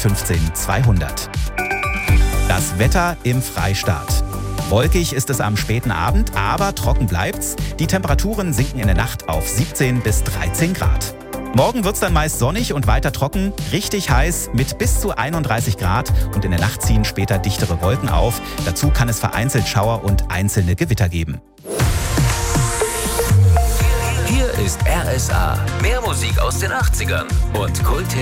015 200. Das Wetter im Freistaat. Wolkig ist es am späten Abend, aber trocken bleibt's. Die Temperaturen sinken in der Nacht auf 17 bis 13 Grad. Morgen wird's dann meist sonnig und weiter trocken, richtig heiß mit bis zu 31 Grad und in der Nacht ziehen später dichtere Wolken auf. Dazu kann es vereinzelt Schauer und einzelne Gewitter geben. Hier ist RSA. Mehr Musik aus den 80ern und Kult